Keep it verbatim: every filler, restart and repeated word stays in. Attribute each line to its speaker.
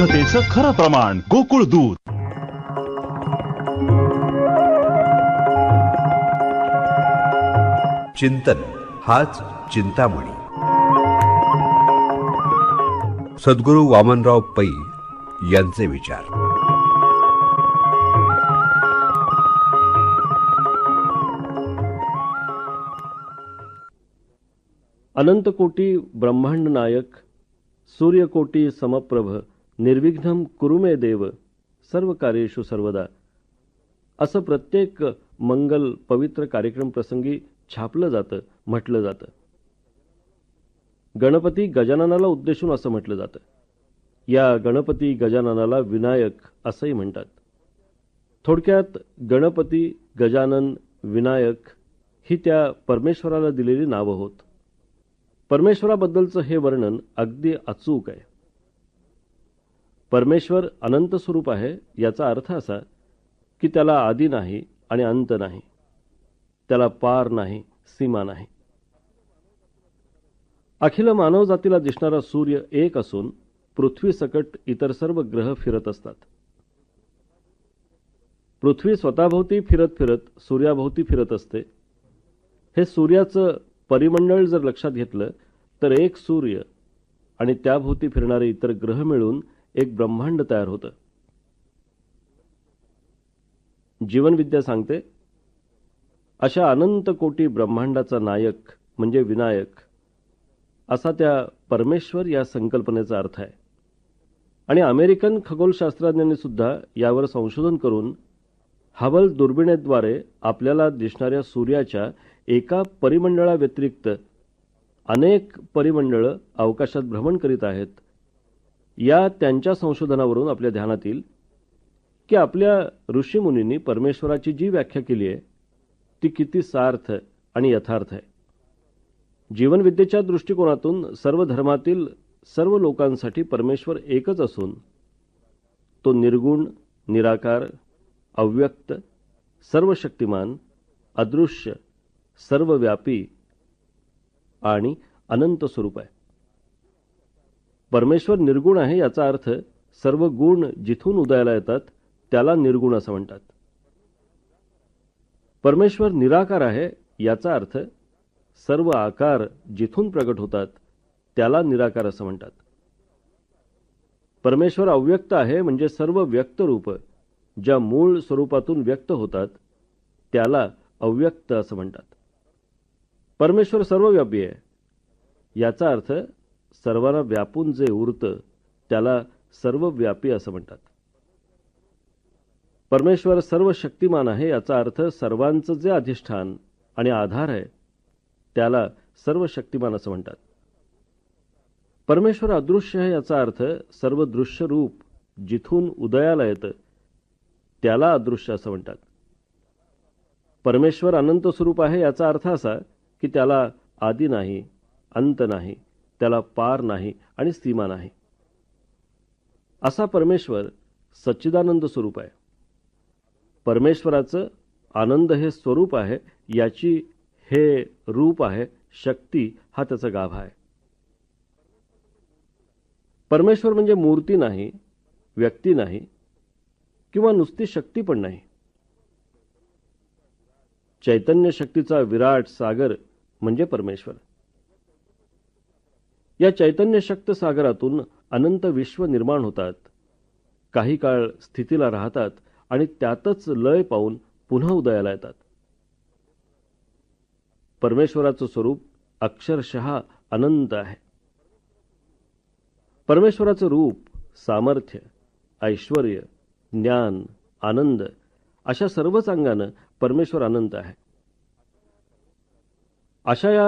Speaker 1: शुद्धतेचं खरं प्रमाण गोकुळ दूध.
Speaker 2: चिंतन हाच चिंतामणी. सद्गुरू वामनराव पै यांचे विचार.
Speaker 3: अनंतकोटी ब्रह्मांड नायक, सूर्यकोटी समप्रभ, निर्विघ्नं कुरु मे देव, सर्व कार्येषु सर्वदा, असं प्रत्येक मंगल पवित्र कार्यक्रम प्रसंगी छापलं जातं, म्हटलं जातं. गणपती गजाननाला उद्देशून असं म्हटलं जातं. या गणपती गजाननाला विनायक असंही म्हणतात. थोडक्यात गणपती, गजानन, विनायक ही त्या परमेश्वराला दिलेली नावं होत. परमेश्वराबद्दलचं हे वर्णन अगदी अचूक आहे. परमेश्वर अनंत स्वरूप आहे याचा अर्थ असा की त्याला आदी नाही आणि अंत नाही, त्याला पार नाही, सीमा नाही. अखिल मानवजातीला दिसणारा सूर्य एक असून पृथ्वी सकट इतर सर्व ग्रह फिरत असतात. पृथ्वी स्वतःभोवती फिरत फिरत सूर्याभोवती फिरत असते. हे सूर्याचं परिमंडळ जर लक्षात घेतलं तर एक सूर्य आणि त्याभोवती फिरणारे इतर ग्रह मिळून एक ब्रह्मांड तयार होतं. जीवनविद्या सांगते अशा अनंत कोटी ब्रह्मांडाचा नायक म्हणजे विनायक असा त्या परमेश्वर या संकल्पनेचा अर्थ आहे. आणि अमेरिकन खगोलशास्त्रज्ञांनी सुद्धा यावर संशोधन करून हबल दुर्बिणीद्वारे आपल्याला दिसणाऱ्या सूर्याच्या एका परिमंडळाव्यतिरिक्त अनेक परिमंडळं अवकाशात भ्रमण करीत आहेत. या त्यांच्या संशोधनावरून आपल्या ध्यानात येईल की आपल्या ऋषीमुनींनी परमेश्वराची जी व्याख्या केली आहे ती किती सार्थ आणि यथार्थ आहे. जीवनविद्येच्या दृष्टिकोनातून सर्व धर्मातील सर्व लोकांसाठी परमेश्वर एकच असून तो निर्गुण, निराकार, अव्यक्त, सर्वशक्तिमान, अदृश्य, सर्वव्यापी आणि अनंत स्वरूप आहे. परमेश्वर निर्गुण आहे याचा अर्थ सर्व गुण जिथून उदयाला येतात त्याला निर्गुण असं म्हणतात. परमेश्वर निराकार आहे याचा अर्थ सर्व आकार जिथून प्रगट होतात त्याला निराकार असं म्हणतात. परमेश्वर अव्यक्त आहे म्हणजे सर्व व्यक्त रूप ज्या मूळ स्वरूपातून व्यक्त होतात त्याला अव्यक्त असं म्हणतात. परमेश्वर सर्वव्यापी आहे याचा अर्थ सर्वांना व्यापून जे उरतं त्याला सर्वव्यापी असं म्हणतात. परमेश्वर सर्व शक्तिमान आहे याचा अर्थ सर्वांचं जे अधिष्ठान आणि आधार आहे त्याला सर्व शक्तिमान असं म्हणतात. परमेश्वर अदृश्य आहे याचा अर्थ सर्व दृश्य रूप जिथून उदयाला येतं त्याला अदृश्य असं म्हणतात. परमेश्वर अनंत स्वरूप आहे याचा अर्थ असा की त्याला आदी नाही, अंत नाही, त्याला पार नाही आणि सीमा नाही. असा परमेश्वर सच्चिदानंद स्वरूप आहे. परमेश्वराचं आनंद हे स्वरूप आहे, याची हे रूप आहे, शक्ती हा त्याचा गाभा आहे. परमेश्वर म्हणजे मूर्ती नाही, व्यक्ती नाही किंवा नुसती शक्ती पण नाही. चैतन्य शक्तीचा विराट सागर म्हणजे परमेश्वर. या चैतन्य शक्त सागरातून अनंत विश्व निर्माण होतात, काही काळ स्थितीला राहतात आणि त्यातच लय पावून पुन्हा उदयाला येतात. परमेश्वराचं स्वरूप अक्षरशः अनंत आहे. परमेश्वराचं रूप, सामर्थ्य, ऐश्वर्य, ज्ञान, आनंद अशा सर्वच अंगानं परमेश्वर अनंत आहे. अशा या